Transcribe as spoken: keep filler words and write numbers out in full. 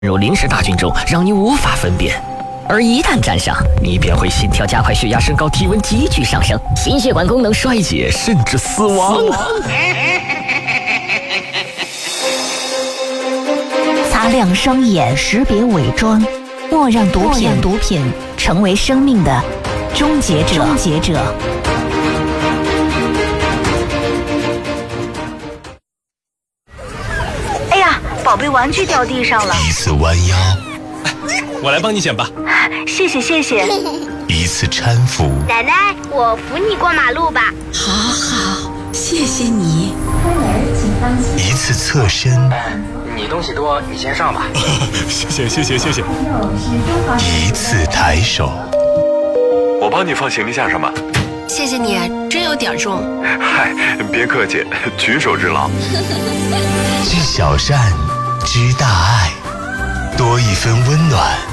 入临时大军中，让你无法分辨。而一旦沾上，你便会心跳加快、血压升高、体温急剧上升、心血管功能衰竭，甚至死亡。 擦亮双眼，识别伪装，莫让毒品毒品成为生命的终结者。终结者。 哎呀，宝贝玩具掉地上了。 一次弯腰， 我来帮你捡吧。 谢谢谢谢。 一次搀扶， 奶奶，我扶你过马路吧。 好好，谢谢你。 一次侧身， 你东西多，你先上吧。 谢谢谢谢谢谢。 一次抬手， 我帮你放行李架上吧。 谢谢你，真有点重。 嗨，别客气，举手之劳。 知小善，知大爱，多一分温暖。